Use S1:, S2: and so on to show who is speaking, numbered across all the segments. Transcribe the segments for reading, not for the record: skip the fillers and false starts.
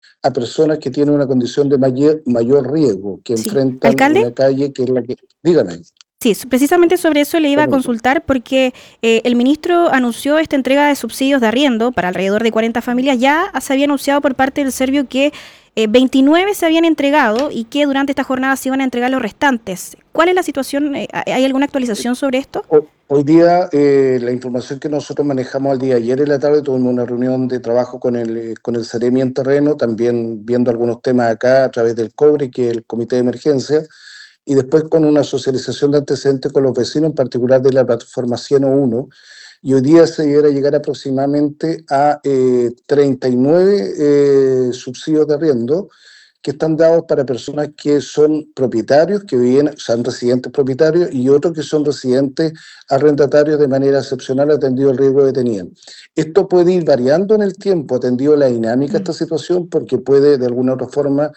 S1: a personas que tienen una condición de mayor riesgo, que
S2: Sí.
S1: enfrentan
S2: ¿Alcalde?
S1: una calle que es la que... Dígame.
S2: Sí, precisamente sobre eso le iba a consultar porque el ministro anunció esta entrega de subsidios de arriendo para alrededor de 40 familias. Ya se había anunciado por parte del Servio que 29 se habían entregado y que durante esta jornada se iban a entregar los restantes. ¿Cuál es la situación? ¿Hay alguna actualización sobre esto?
S1: Hoy día, la información que nosotros manejamos al día de ayer en la tarde, tuvimos una reunión de trabajo con el Ceremi en terreno, también viendo algunos temas acá a través del COBRE, que es el Comité de Emergencia, y después con una socialización de antecedentes con los vecinos, en particular de la plataforma 101, y hoy día se debiera llegar aproximadamente a 39 subsidios de arriendo que están dados para personas que son propietarios, que viven, son residentes propietarios, y otros que son residentes arrendatarios de manera excepcional, atendido el riesgo que tenían. Esto puede ir variando en el tiempo, atendido la dinámica de esta situación, porque puede de alguna u otra forma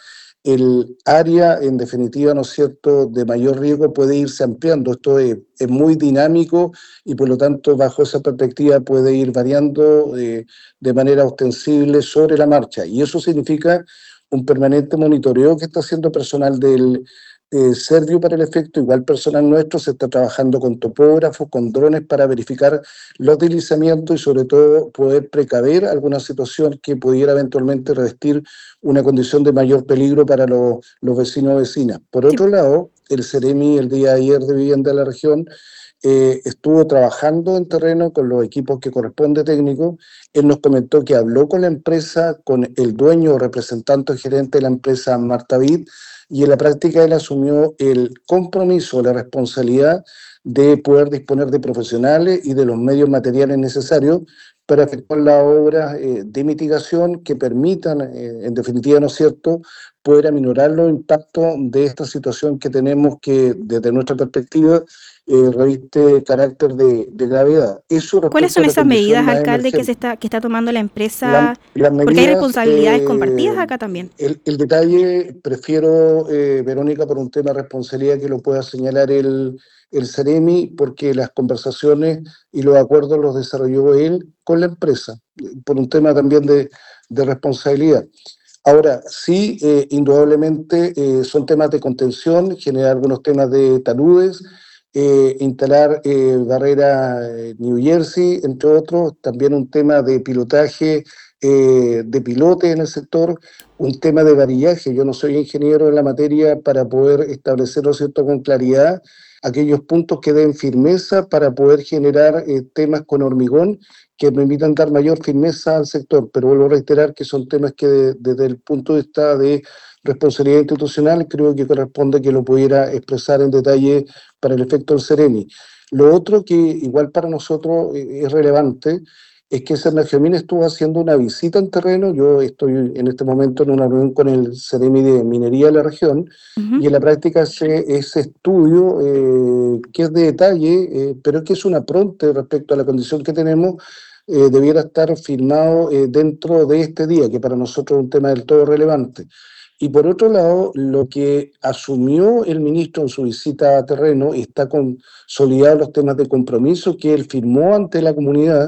S1: el área, en definitiva, ¿no es cierto?, de mayor riesgo puede irse ampliando. Esto es muy dinámico y, por lo tanto, bajo esa perspectiva puede ir variando de manera ostensible sobre la marcha. Y eso significa un permanente monitoreo que está haciendo personal del Servio para el efecto, igual personal nuestro, se está trabajando con topógrafos, con drones para verificar los deslizamientos y sobre todo poder precaver alguna situación que pudiera eventualmente revestir una condición de mayor peligro para los vecinos o vecinas. Por
S2: Sí.
S1: otro lado, el Ceremi el día de ayer de Vivienda de la Región estuvo trabajando en terreno con los equipos que corresponde técnicos. Él nos comentó que habló con la empresa, con el dueño o representante o gerente de la empresa Marta Vid, y en la práctica él asumió el compromiso, la responsabilidad de poder disponer de profesionales y de los medios materiales necesarios para efectuar las obras de mitigación que permitan, en definitiva, ¿no es cierto?, poder aminorar los impactos de esta situación que tenemos que, desde nuestra perspectiva, reviste carácter de gravedad. Eso
S2: ¿Cuáles
S1: respecto
S2: son
S1: a la
S2: esas
S1: condición
S2: medidas,
S1: más
S2: alcalde,
S1: emergente.
S2: que está tomando la empresa?
S1: Las
S2: Porque hay
S1: medidas,
S2: responsabilidades compartidas acá también.
S1: el detalle, prefiero, Verónica, por un tema de responsabilidad que lo pueda señalar el Ceremi, porque las conversaciones y los acuerdos los desarrolló él con la empresa, por un tema también de responsabilidad. Ahora, sí, indudablemente son temas de contención, generar algunos temas de taludes, instalar barrera New Jersey, entre otros, también un tema de pilotaje de pilotes en el sector, un tema de varillaje. Yo no soy ingeniero en la materia para poder establecer, ¿no es cierto?, con claridad aquellos puntos que den firmeza para poder generar temas con hormigón que permitan dar mayor firmeza al sector, pero vuelvo a reiterar que son temas que desde el punto de vista de responsabilidad institucional creo que corresponde que lo pudiera expresar en detalle para el efecto del Ceremi. Lo otro que igual para nosotros es relevante es que Cernagiomín estuvo haciendo una visita en terreno. Yo estoy en este momento en una reunión con el Ceremi de Minería de la región, y en la práctica ese estudio, que es de detalle, pero que es una pronta respecto a la condición que tenemos, debiera estar firmado dentro de este día, que para nosotros es un tema del todo relevante. Y por otro lado, lo que asumió el ministro en su visita a terreno está consolidado los temas de compromiso que él firmó ante la comunidad,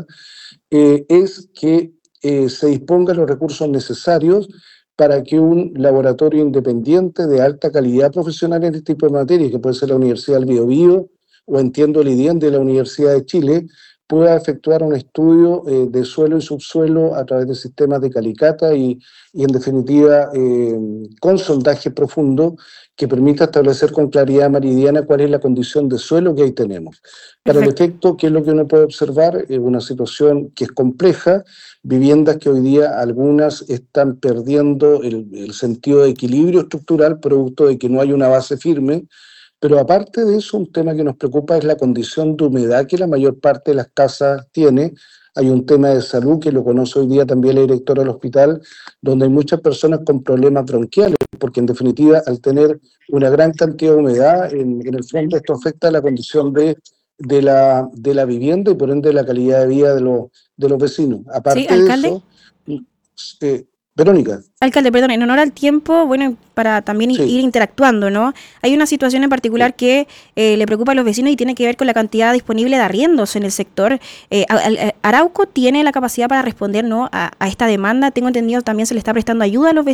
S1: es que se dispongan los recursos necesarios para que un laboratorio independiente de alta calidad profesional en este tipo de materias, que puede ser la Universidad del Biobío o entiendo el IDIAN de la Universidad de Chile, pueda efectuar un estudio de suelo y subsuelo a través de sistemas de calicata y en definitiva, con sondaje profundo que permita establecer con claridad meridiana cuál es la condición de suelo que ahí tenemos. Para el
S2: Perfecto.
S1: efecto, ¿qué es lo que uno puede observar? Es una situación que es compleja, viviendas que hoy día algunas están perdiendo el sentido de equilibrio estructural producto de que no hay una base firme, pero aparte de eso, un tema que nos preocupa es la condición de humedad que la mayor parte de las casas tiene. Hay un tema de salud que lo conoce hoy día también la directora del hospital, donde hay muchas personas con problemas bronquiales, porque en definitiva, al tener una gran cantidad de humedad, en el fondo esto afecta la condición de la vivienda y por ende la calidad de vida de los vecinos.
S2: Sí,
S1: Aparte de
S2: alcalde.
S1: eso, Verónica.
S2: Alcalde, perdón, en honor al tiempo, bueno, para también
S1: Sí,
S2: ir interactuando, ¿no? Hay una situación en particular que le preocupa a los vecinos y tiene que ver con la cantidad disponible de arriendos en el sector. Arauco tiene la capacidad para responder, ¿no?, a esta demanda. Tengo entendido también se le está prestando ayuda a los